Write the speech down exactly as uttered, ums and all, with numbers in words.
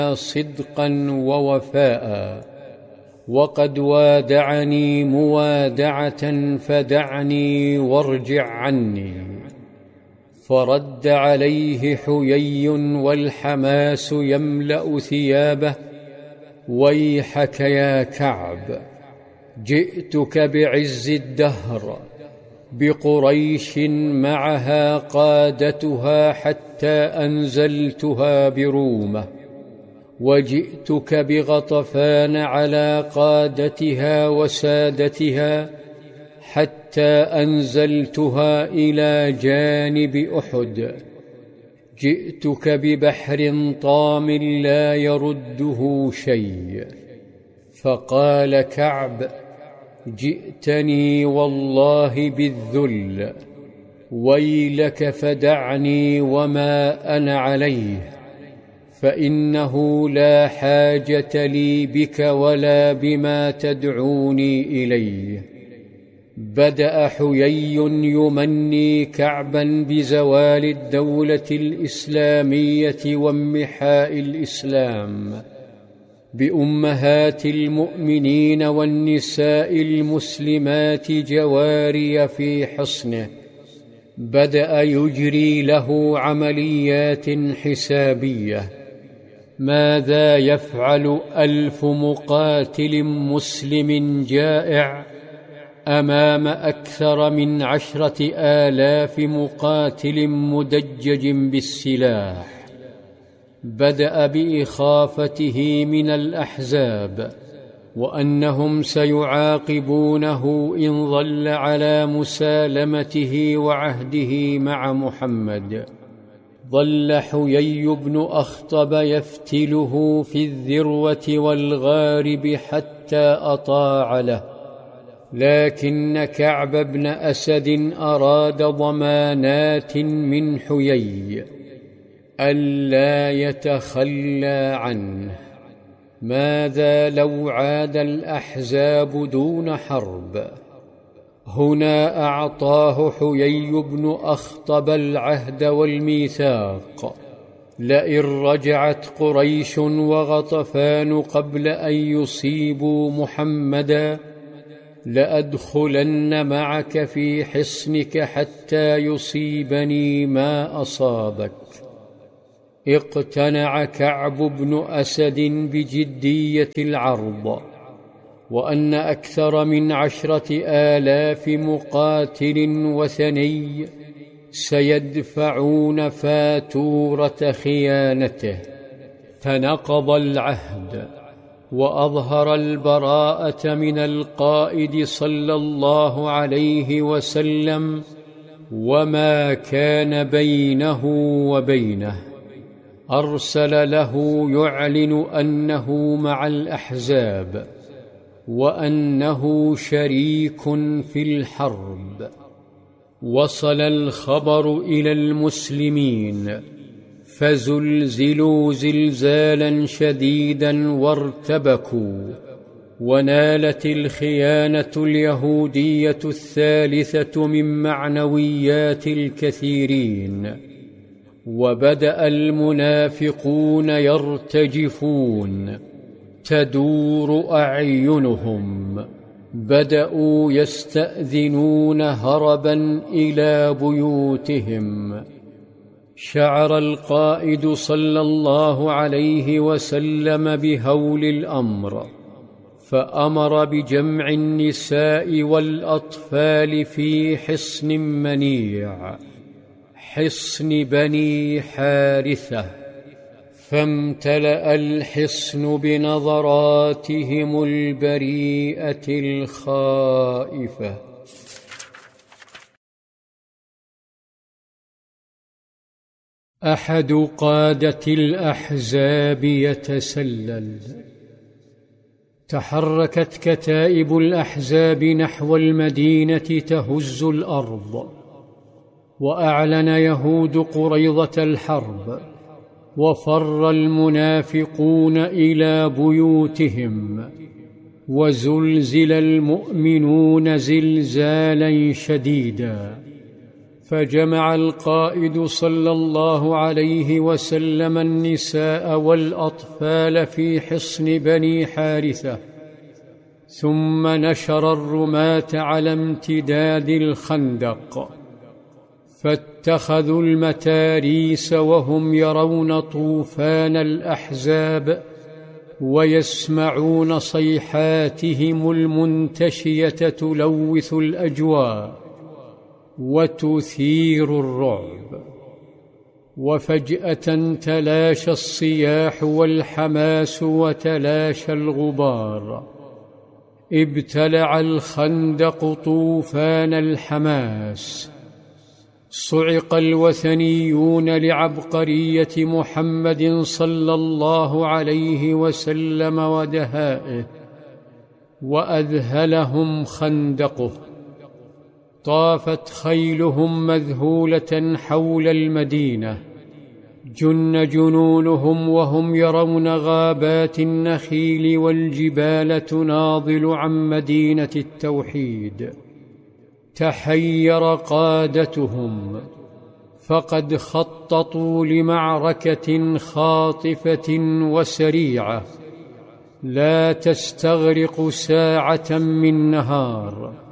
صدقا ووفاء، وقد وادعني موادعة فدعني وارجع عني. فرد عليه حيي والحماس يملأ ثيابه: ويحك يا كعب، جئتك بعز الدهر، بقريش معها قادتها حتى أنزلتها برومة، وجئتك بغطفان على قادتها وسادتها حتى أنزلتها إلى جانب أحد. جئتك ببحر طام لا يرده شيء. فقال كعب: جئتني والله بالذل، ويلك فدعني وما أنا عليه، فإنه لا حاجة لي بك ولا بما تدعوني إليه. بدأ حيي يمني كعبا بزوال الدولة الإسلامية وانمحاء الإسلام، بأمهات المؤمنين والنساء المسلمات جواري في حصنه. بدأ يجري له عمليات حسابية. ماذا يفعل ألف مقاتل مسلم جائع أمام أكثر من عشرة آلاف مقاتل مدجج بالسلاح؟ بدأ بإخافته من الأحزاب، وأنهم سيعاقبونه إن ظل على مسالمته وعهده مع محمد. ظل حيي بن أخطب يفتله في الذروة والغارب حتى أطاع له، لكن كعب بن أسد أراد ضمانات من حيي ألا يتخلى عنه. ماذا لو عاد الأحزاب دون حرب؟ هنا أعطاه حيي بن أخطب العهد والميثاق: لئن رجعت قريش وغطفان قبل أن يصيبوا محمدا لأدخلن معك في حصنك حتى يصيبني ما أصابك. اقتنع كعب بن أسد بجدية العرض، وأن أكثر من عشرة آلاف مقاتل وثني سيدفعون فاتورة خيانته، فنقض العهد وأظهر البراءة من القائد صلى الله عليه وسلم وما كان بينه وبينه. أرسل له يعلن أنه مع الأحزاب وأنه شريك في الحرب. وصل الخبر إلى المسلمين فزلزلوا زلزالا شديدا وارتبكوا، ونالت الخيانة اليهودية الثالثة من معنويات الكثيرين، وبدأ المنافقون يرتجفون، تدور أعينهم، بدأوا يستأذنون هربا إلى بيوتهم. شعر القائد صلى الله عليه وسلم بهول الأمر، فأمر بجمع النساء والأطفال في حصن منيع، حصن بني حارثة، فامتلأ الحصن بنظراتهم البريئة الخائفة. أحد قادة الأحزاب يتسلل. تحركت كتائب الأحزاب نحو المدينة تهز الأرض، وأعلن يهود قريظة الحرب، وفر المنافقون إلى بيوتهم، وزلزل المؤمنون زلزالا شديدا، فجمع القائد صلى الله عليه وسلم النساء والأطفال في حصن بني حارثة، ثم نشر الرماة على امتداد الخندق، فاتخذوا المتاريس وهم يرون طوفان الأحزاب ويسمعون صيحاتهم المنتشية تلوث الأجواء وتثير الرعب. وفجأة تلاشى الصياح والحماس وتلاشى الغبار، ابتلع الخندق طوفان الحماس، صعق الوثنيون لعبقرية محمد صلى الله عليه وسلم ودهائه، وأذهلهم خندقه. طافت خيلهم مذهولة حول المدينة، جن جنونهم وهم يرون غابات النخيل والجبال تناضل عن مدينة التوحيد. تحير قادتهم، فقد خططوا لمعركة خاطفة وسريعة لا تستغرق ساعة من نهار.